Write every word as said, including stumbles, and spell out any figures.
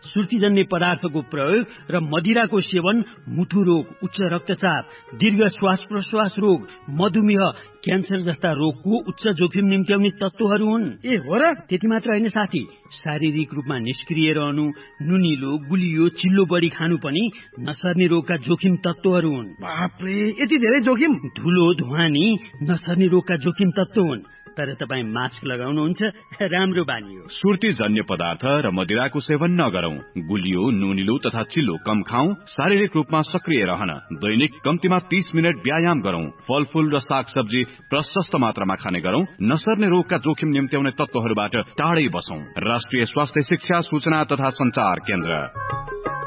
सुर्तीजन्य पदार्थको प्रयोग र मदिराको सेवन मुटु रोग, उच्च रक्तचाप, दीर्घ श्वास प्रश्वास रोग, मधुमेह, क्यान्सर जस्ता रोगको उच्च जोखिम निम्त्याउने तत्त्वहरू हुन्। ए हो र? त्यति मात्र होइन साथी, शारीरिक रूपमा निष्क्रिय रहनु, नुनिलो, गुलियो, चिल्लो बढी खानु पनि नसर्ने रोगका जोखिम तत्त्वहरू हुन्। बापरे, यति धेरै जोखिम? धुलो, धुवानी नसर्ने रोगका जोखिम तत्त्व हुन्। तर तपाईँ मास्क लगाउनुहुन्छ, राम्रो बानी हो। सुर्तीजन्य पदार्थ र मदिराको सेवन नगरौं। गुलियो, नुनिलो तथा चिल्लो कम खाऊ। शारीरिक रूपमा सक्रिय रहन दैनिक कम्तीमा तीस मिनट व्यायाम गरौं। फलफूल र सागसब्जी प्रशस्त मात्रामा खाने गरौं। नसर्ने रोगका जोखिम निम्त्याउने तत्त्वहरूबाट टाढै बसौं। राष्ट्रिय स्वास्थ्य शिक्षा सूचना तथा संचार केन्द्र।